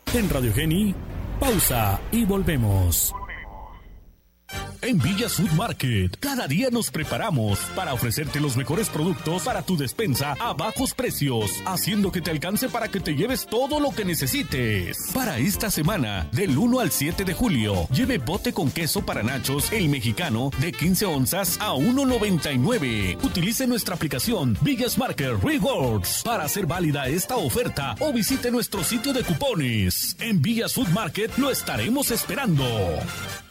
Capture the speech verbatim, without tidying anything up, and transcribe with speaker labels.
Speaker 1: En Radio Geni, pausa y volvemos. En Villa Food Market, cada día nos preparamos para ofrecerte los mejores productos para tu despensa a bajos precios, haciendo que te alcance para que te lleves todo lo que necesites. Para esta semana, del uno al siete de julio, lleve bote con queso para nachos El Mexicano de quince onzas a uno noventa y nueve. Utilice nuestra aplicación Villas Market Rewards para hacer válida esta oferta o visite nuestro sitio de cupones. En Villa Food Market lo estaremos esperando.